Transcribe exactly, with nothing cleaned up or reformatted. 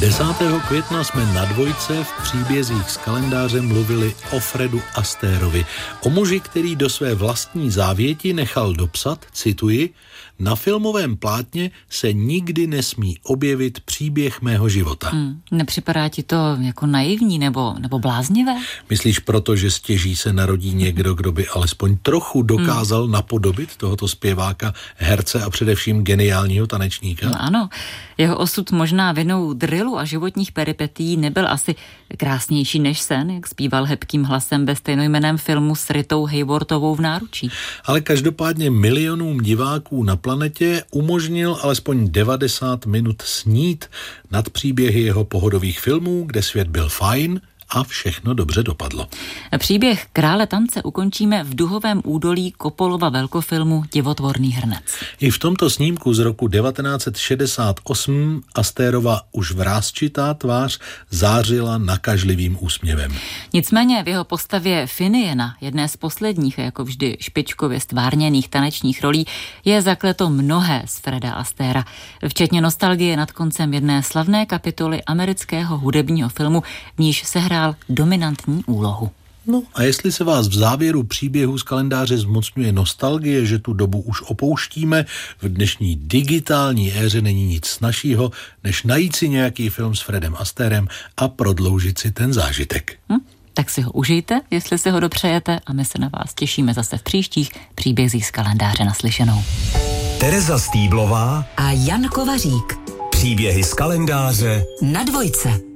desátého května jsme na Dvojce v příbězích z kalendáře mluvili o Fredu Astérovi, o muži, který do své vlastní závěti nechal dopsat, cituji, na filmovém plátně se nikdy nesmí objevit příběh mého života. Hmm, nepřipadá ti to jako naivní nebo, nebo bláznivé? Myslíš proto, že stěží se narodí někdo, kdo by alespoň trochu dokázal hmm. napodobit tohoto zpěváka, herce a především geniálního tanečníka? No ano, jeho osud možná vinou drillu a životních peripetí nebyl asi krásnější než sen, jak zpíval hebkým hlasem ve stejnojmenném filmu s Ritou Hayworthovou v náručí. Ale každopádně milionům diváků na planetě umožnil alespoň devadesát minut snít nad příběhy jeho pohodových filmů, kde svět byl fajn a všechno dobře dopadlo. Příběh Krále tance ukončíme v duhovém údolí Coppolova velkofilmu Divotvorný hrnec. I v tomto snímku z roku devatenáct set šedesát osm Astérova už vrásčitá tvář zářila nakažlivým úsměvem. Nicméně v jeho postavě Finiena, jedné z posledních, jako vždy špičkově stvárněných tanečních rolí, je zakleto mnohé z Freda Astéra, včetně nostalgie nad koncem jedné slavné kapitoly amerického hudebního filmu, v níž sehrál dominantní úlohu. No a jestli se vás v závěru příběhu z kalendáře zmocňuje nostalgie, že tu dobu už opouštíme, v dnešní digitální éře není nic snazšího, než najít si nějaký film s Fredem Astérem a prodloužit si ten zážitek. Hm? Tak si ho užijte, jestli si ho dopřejete, a my se na vás těšíme zase v příštích příbězích z kalendáře naslyšenou. Tereza Stýblová a Jan Kovařík. Příběhy z kalendáře na Dvojce.